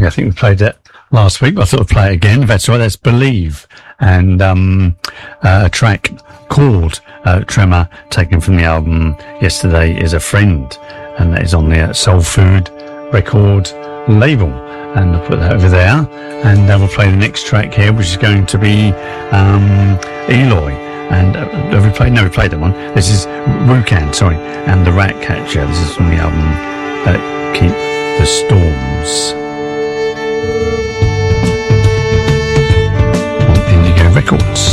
I think we played it last week, but I thought I'd play it again. If that's right, that's Believe, and a track called Tremor, taken from the album Yesterday Is a Friend, and that is on the Soul Food record label. And I'll put that over there, and we'll play the next track here, which is going to be Eloy. And have we played? No, we played that one. This is Rukan, sorry, and the Rat Catcher. This is from the album Keep the Storms on Indigo Records.